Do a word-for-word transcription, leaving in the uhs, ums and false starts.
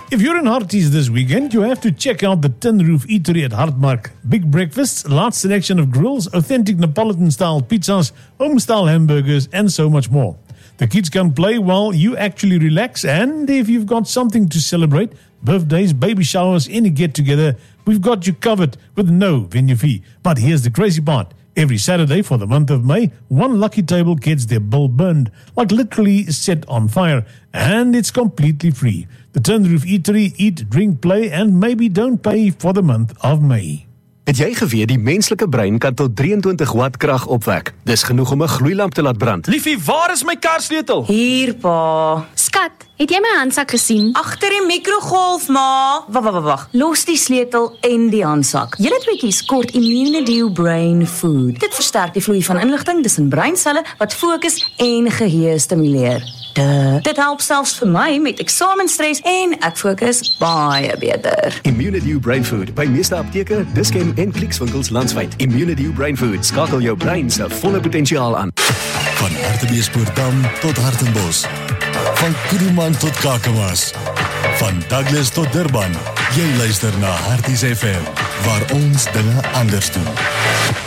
If you're in Harties this weekend, you have to check out the Tin Roof Eatery at Hartmark. Big breakfasts, large selection of grills, authentic Neapolitan-style pizzas, home-style hamburgers, and so much more. The kids can play while you actually relax, and if you've got something to celebrate, birthdays, baby showers, any get-together, we've got you covered with no venue fee. But here's the crazy part. Every Saturday for the month of May, one lucky table gets their bill burned, like literally set on fire, and it's completely free. The Tin Roof Eatery, eat, drink, play, and maybe don't pay for the month of May. Het jy geweet die menslike brein kan tot drieëntwintig watt krag opwek? Dis genoeg om 'n gloeilamp te laat brand. Liefie, waar is my karsleutel? Hier, pa. Skat, het jy my handsak gesien? Agter die mikrogolf, ma. Wag, wag, wag. Los die sleutel en die handsak. Julle tweeetjies kort Immunedio Brain Food. Dit versterk die vloei van inligting tussen breinselle wat fokus en geheue stimuleer. Duh. Dit help selfs vir my met eksamenstres en ek fokus baie beter. Immunedio Brain Food by meeste apteke, Dischem en Clicks-winkels landwyd. Immunedio Brain Food skakel jou brein se volle potensiaal aan. Van Hartbeespoortdam tot Hartenbos. Van Kuruman tot Kakamas. Van Douglas tot Durban. Jy luister na Harties F M, waar ons dinge anders doen.